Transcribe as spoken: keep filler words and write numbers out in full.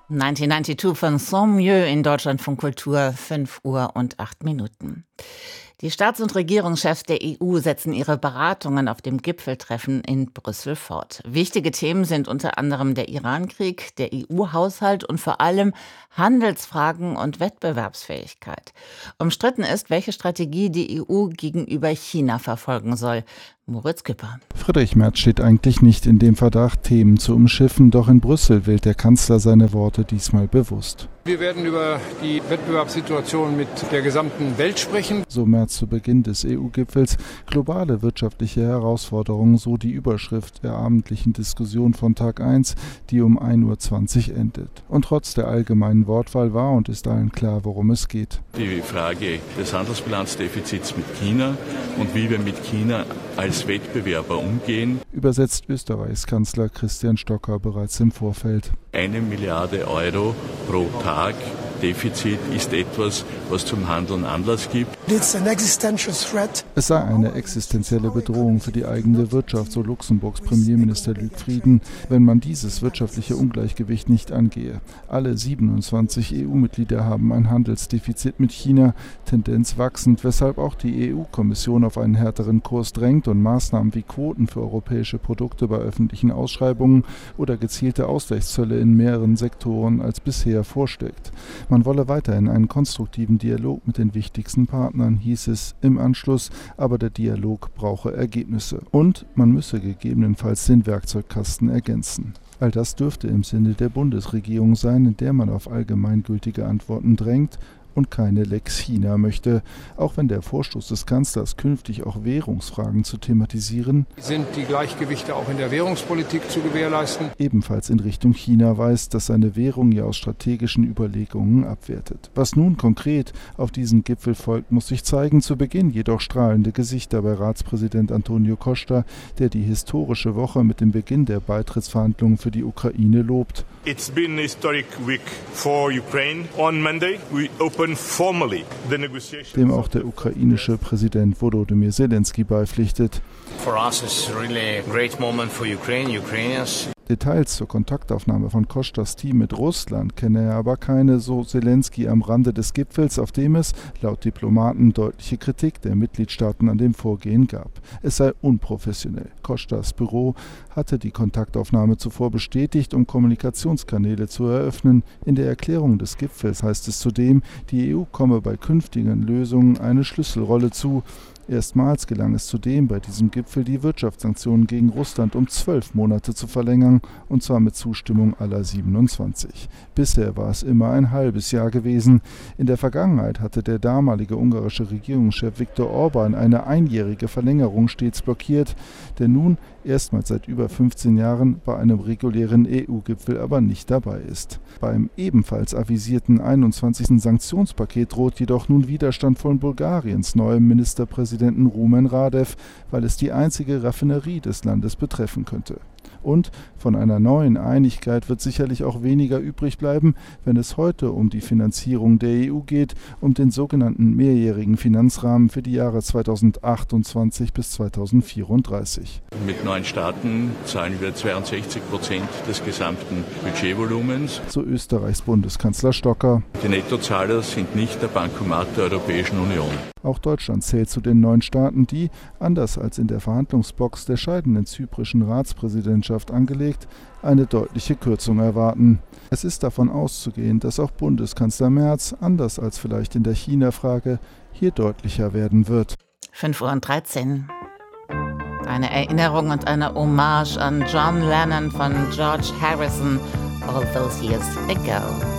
neunzehnhundertzweiundneunzig von Saint-Mieux in Deutschlandfunk Kultur, fünf Uhr und acht Minuten. Die Staats- und Regierungschefs der E U setzen ihre Beratungen auf dem Gipfeltreffen in Brüssel fort. Wichtige Themen sind unter anderem der Irankrieg, der E U-Haushalt und vor allem Handelsfragen und Wettbewerbsfähigkeit. Umstritten ist, welche Strategie die E U gegenüber China verfolgen soll. Moritz Küpper. Friedrich Merz steht eigentlich nicht in dem Verdacht, Themen zu umschiffen, doch in Brüssel wählt der Kanzler seine Worte diesmal bewusst. Wir werden über die Wettbewerbssituation mit der gesamten Welt sprechen. So Merz zu Beginn des E U-Gipfels. Globale wirtschaftliche Herausforderungen, so die Überschrift der abendlichen Diskussion von Tag eins, die um ein Uhr zwanzig endet. Und trotz der allgemeinen Wortwahl war und ist allen klar, worum es geht. Die Frage des Handelsbilanzdefizits mit China und wie wir mit China als Wettbewerber umgehen. Übersetzt Österreichs Kanzler Christian Stocker bereits im Vorfeld. Eine Milliarde Euro pro Tag Defizit ist etwas, was zum Handeln Anlass gibt. Es sei eine existenzielle Bedrohung für die eigene Wirtschaft, so Luxemburgs Premierminister Luc Frieden, wenn man dieses wirtschaftliche Ungleichgewicht nicht angehe. Alle siebenundzwanzig E U-Mitglieder haben ein Handelsdefizit mit China, Tendenz wachsend, weshalb auch die E U-Kommission auf einen härteren Kurs drängt und Maßnahmen wie Quoten für europäische Produkte bei öffentlichen Ausschreibungen oder gezielte Ausgleichszölle in mehreren Sektoren als bisher vorschlägt. Man wolle weiterhin einen konstruktiven Dialog mit den wichtigsten Partnern, hieß es im Anschluss, aber der Dialog brauche Ergebnisse. Und man müsse gegebenenfalls den Werkzeugkasten ergänzen. All das dürfte im Sinne der Bundesregierung sein, in der man auf allgemeingültige Antworten drängt und keine Lex China möchte, auch wenn der Vorstoß des Kanzlers künftig auch Währungsfragen zu thematisieren, sind die Gleichgewichte auch in der Währungspolitik zu gewährleisten, ebenfalls in Richtung China weist, dass seine Währung ja aus strategischen Überlegungen abwertet. Was nun konkret auf diesen Gipfel folgt, muss sich zeigen, zu Beginn jedoch strahlende Gesichter bei Ratspräsident Antonio Costa, der die historische Woche mit dem Beginn der Beitrittsverhandlungen für die Ukraine lobt. It's been a historic week for Ukraine. On Monday we open formally the negotiations. Dem auch der ukrainische Präsident Volodymyr Zelensky beipflichtet. For us it's really a great moment for Ukraine, Ukrainians. Details zur Kontaktaufnahme von Costas Team mit Russland kenne er aber keine, so Zelensky am Rande des Gipfels, auf dem es, laut Diplomaten, deutliche Kritik der Mitgliedstaaten an dem Vorgehen gab. Es sei unprofessionell. Costas Büro hatte die Kontaktaufnahme zuvor bestätigt, um Kommunikationskanäle zu eröffnen. In der Erklärung des Gipfels heißt es zudem, die E U komme bei künftigen Lösungen eine Schlüsselrolle zu. Erstmals gelang es zudem bei diesem Gipfel, die Wirtschaftssanktionen gegen Russland um zwölf Monate zu verlängern, und zwar mit Zustimmung aller siebenundzwanzig. Bisher war es immer ein halbes Jahr gewesen. In der Vergangenheit hatte der damalige ungarische Regierungschef Viktor Orban eine einjährige Verlängerung stets blockiert, der nun erstmals seit über fünfzehn Jahren bei einem regulären E U-Gipfel aber nicht dabei ist. Beim ebenfalls avisierten einundzwanzigsten Sanktionspaket droht jedoch nun Widerstand von Bulgariens neuem Ministerpräsidenten Rumen Radev, weil es die einzige Raffinerie des Landes betreffen könnte. Und von einer neuen Einigkeit wird sicherlich auch weniger übrig bleiben, wenn es heute um die Finanzierung der E U geht, um den sogenannten mehrjährigen Finanzrahmen für die Jahre zweitausendachtundzwanzig bis zweitausendvierunddreißig. Mit neun Staaten zahlen wir zweiundsechzig Prozent des gesamten Budgetvolumens. So Österreichs Bundeskanzler Stocker. Die Nettozahler sind nicht der Bankomat der Europäischen Union. Auch Deutschland zählt zu den neun Staaten, die, anders als in der Verhandlungsbox der scheidenden zyprischen Ratspräsidentschaft angelegt, eine deutliche Kürzung erwarten. Es ist davon auszugehen, dass auch Bundeskanzler Merz, anders als vielleicht in der China-Frage, hier deutlicher werden wird. fünf Uhr und dreizehn. Eine Erinnerung und eine Hommage an John Lennon von George Harrison, All Those Years Ago.